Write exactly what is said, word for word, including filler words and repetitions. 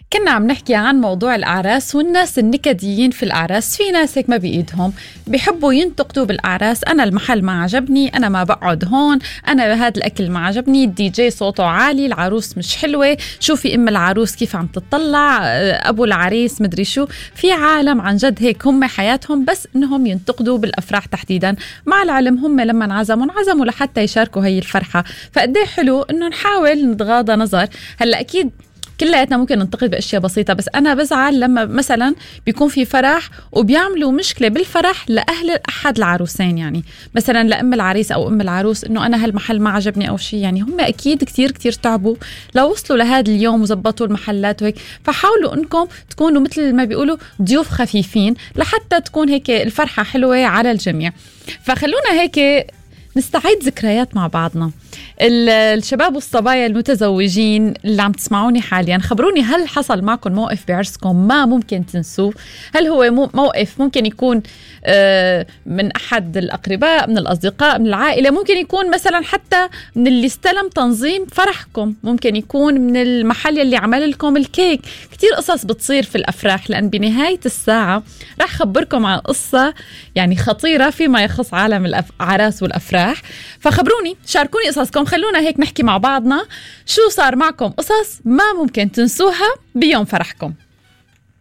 كنا عم نحكي عن موضوع الأعراس والناس النكديين في الأعراس. في ناس هيك ما بإيدهم بيحبوا ينتقدوا بالأعراس، أنا المحل ما عجبني، أنا ما بقعد هون، أنا هذا الأكل ما عجبني، الدي جي صوته عالي، العروس مش حلوة، شوفي أم العروس كيف عم تطلع، أبو العريس مدري شو. في عالم عن جد هيك هم حياتهم بس إنهم ينتقدوا بالأفراح تحديدا، مع العلم هم لما انعزموا انعزموا لحتى يشاركوا هي الفرحة. فقديه حلو إنه نحاول نتغاضى نظر. هلأ أكيد كلياتنا ممكن ننتقد بأشياء بسيطة، بس أنا بزعل لما مثلا بيكون في فرح وبيعملوا مشكلة بالفرح لأهل أحد العروسين، يعني مثلا لأم العريس أو أم العروس، إنه أنا هالمحل ما عجبني أو شيء. يعني هم أكيد كتير كتير تعبوا لو وصلوا لهذا اليوم وزبطوا المحلات وهيك. فحاولوا إنكم تكونوا مثل ما بيقولوا ضيوف خفيفين لحتى تكون هيك الفرحة حلوة على الجميع. فخلونا هيك نستعيد ذكريات مع بعضنا. الشباب والصبايا المتزوجين اللي عم تسمعوني حاليا، خبروني، هل حصل معكم موقف بعرسكم ما ممكن تنسوه؟ هل هو موقف ممكن يكون من أحد الأقرباء، من الأصدقاء، من العائلة، ممكن يكون مثلا حتى من اللي استلم تنظيم فرحكم، ممكن يكون من المحل اللي عمل لكم الكيك. كتير قصص بتصير في الأفراح، لأن بنهاية الساعة رح خبركم عن قصة يعني خطيرة فيما يخص عالم الأعراس والأفراح. فخبروني، شاركوني قصصكم، خلونا هيك نحكي مع بعضنا شو صار معكم قصص ما ممكن تنسوها بيوم فرحكم.